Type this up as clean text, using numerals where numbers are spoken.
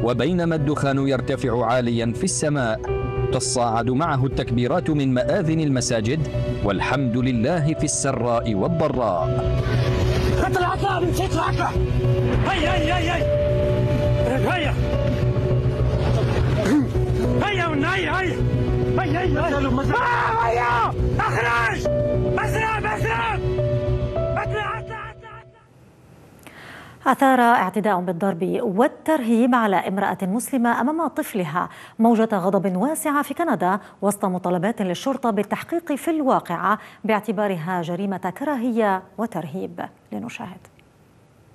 وبينما الدخان يرتفع عاليا في السماء تصاعد معه التكبيرات من مآذن المساجد والحمد لله في السراء والضراء. اطلع اطلع نسيت العقبة. هيا هيا هيا هيا هيا هيا هيا هيا هيا اخرج اسرع اسرع. أثار اعتداء بالضرب والترهيب على امرأة مسلمة أمام طفلها موجة غضب واسعة في كندا وسط مطالبات للشرطة بالتحقيق في الواقعة باعتبارها جريمة كراهية وترهيب. لنشاهد.